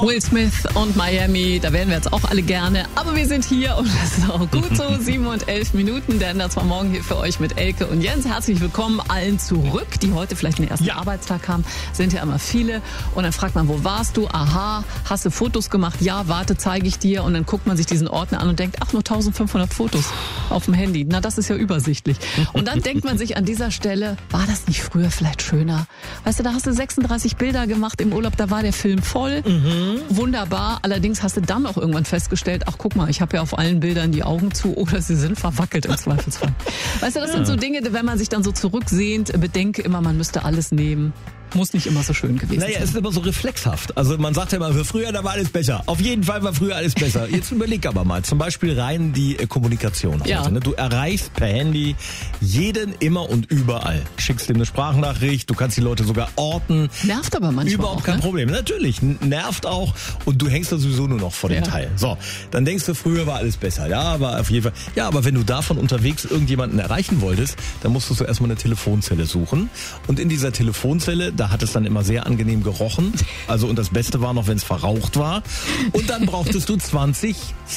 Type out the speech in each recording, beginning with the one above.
Will Smith und Miami, da wären wir jetzt auch alle gerne, aber wir sind hier und das ist auch gut so, 7 und 11 Minuten, der Ender zwar morgen hier für euch mit Elke und Jens. Herzlich willkommen allen zurück, die heute vielleicht den ersten Arbeitstag haben, sind ja immer viele und dann fragt man, wo warst du? Aha, hast du Fotos gemacht? Ja, warte, zeige ich dir und dann guckt man sich diesen Ordner an und denkt, ach, nur 1500 Fotos auf dem Handy, na das ist ja übersichtlich. Und dann denkt man sich an dieser Stelle, war das nicht früher vielleicht schöner? Weißt du, da hast du 36 Bilder gemacht im Urlaub, da war der Film voll. Wunderbar, allerdings hast du dann auch irgendwann festgestellt, ach guck mal, ich habe ja auf allen Bildern die Augen zu oder sie sind verwackelt im Zweifelsfall. Weißt du, das sind so Dinge, wenn man sich dann so zurücksehnt, bedenke immer, man müsste alles nehmen. Muss nicht immer so schön gewesen sein. Naja, es ist immer so reflexhaft. Also man sagt ja immer, für früher, da war alles besser. Auf jeden Fall war früher alles besser. Jetzt überleg aber mal, zum Beispiel rein die Kommunikation heute. Ne? Du erreichst per Handy jeden immer und überall. Schickst ihm eine Sprachnachricht, du kannst die Leute sogar orten. Nervt aber manchmal überhaupt auch, kein ne? Problem. Natürlich, nervt auch und du hängst da sowieso nur noch vor dem Teil. So, dann denkst du, früher war alles besser. Ja, aber auf jeden Fall. Ja, aber wenn du davon unterwegs irgendjemanden erreichen wolltest, dann musstest du erstmal eine Telefonzelle suchen. Und in dieser Telefonzelle, da hat es dann immer sehr angenehm gerochen. Also, und das Beste war noch, wenn es verraucht war. Und dann brauchtest du 20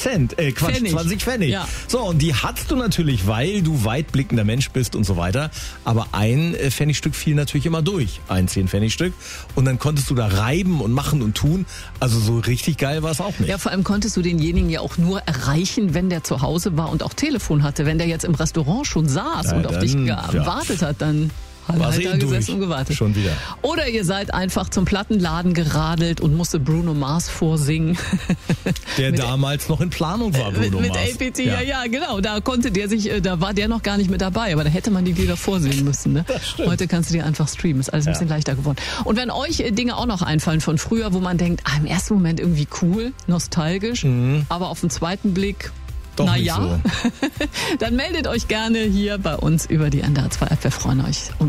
Pfennig. Ja. So, und die hattest du natürlich, weil du weitblickender Mensch bist und so weiter. Aber ein Pfennigstück fiel natürlich immer durch. Ein 10-Pfennigstück. Und dann konntest du da reiben und machen und tun. Also so richtig geil war es auch nicht. Ja, vor allem konntest du denjenigen ja auch nur erreichen, wenn der zu Hause war und auch Telefon hatte. Wenn der jetzt im Restaurant schon saß und auf dich gewartet hat, dann hat er halt da gesessen und gewartet. Schon wieder. Oder ihr seid einfach zum Plattenladen geradelt und musste Bruno Mars vorsingen. Der damals noch in Planung war, Bruno mit Mars. APT, ja, genau. Da konnte der sich, da war der noch gar nicht mit dabei, aber da hätte man die Lieder vorsingen müssen. Ne? Heute kannst du die einfach streamen, ist alles ein bisschen leichter geworden. Und wenn euch Dinge auch noch einfallen von früher, wo man denkt, im ersten Moment irgendwie cool, nostalgisch, aber auf den zweiten Blick, doch nicht so. Dann meldet euch gerne hier bei uns über die NDR 2 App. Wir freuen euch.